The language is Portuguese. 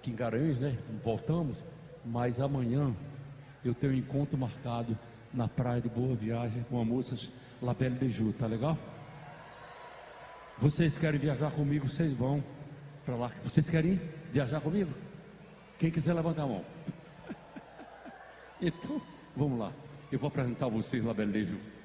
aqui em Garanhuns, né? Voltamos, mas amanhã eu tenho um encontro marcado na praia de Boa Viagem com a moça La Belle de Ju, tá legal? Vocês querem viajar comigo, vocês vão para lá. Vocês querem viajar comigo? Quem quiser levantar a mão. Então, vamos lá. Eu vou apresentar vocês La Belle de Ju.